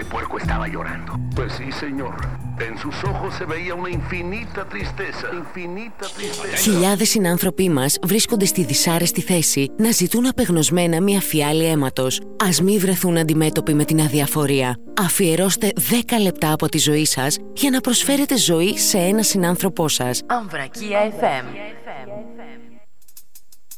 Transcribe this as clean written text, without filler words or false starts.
el puerco estaba llorando. Pues sí, señor. En sus ojos se veía una infinita tristeza. Χιλιάδες συνάνθρωποι μας βρίσκονται στη δυσάρεστη θέση να ζητούν απεγνωσμένα μια φιάλη αίματος. Ας μη βρεθούν αντιμέτωποι με την αδιαφορία. Αφιερώστε 10 λεπτά από τη ζωή σας για να προσφέρετε ζωή σε ένα συνάνθρωπό σας. Αμβρακία FM.